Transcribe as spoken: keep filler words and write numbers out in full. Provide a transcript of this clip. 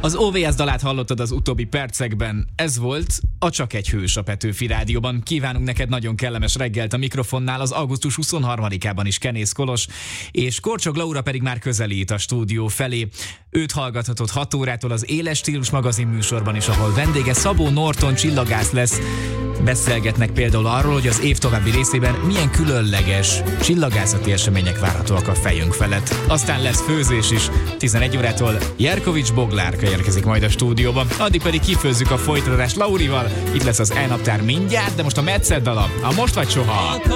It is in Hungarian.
Az o vé es dalát hallottad az utóbbi percekben. Ez volt a Csak egy hős a Petőfi Rádióban. Kívánunk neked nagyon kellemes reggelt a mikrofonnál. Az augusztus huszonharmadikában is Kenész Kolos, és Korcsog Laura pedig már közelít a stúdió felé. Őt hallgathatod hat órától az Éles Stílus magazin műsorban is, ahol vendége Szabó Norton csillagász lesz. Beszélgetnek például arról, hogy az év további részében milyen különleges csillagászati események várhatóak a fejünk felett. Aztán lesz főzés is. tizenegy órától Jerkovics Boglárka érkezik majd a stúdióba. Addig pedig kifőzzük a folytatást Laurival. Itt lesz az E-naptár mindjárt, de most a Metszett dala, a Most vagy soha.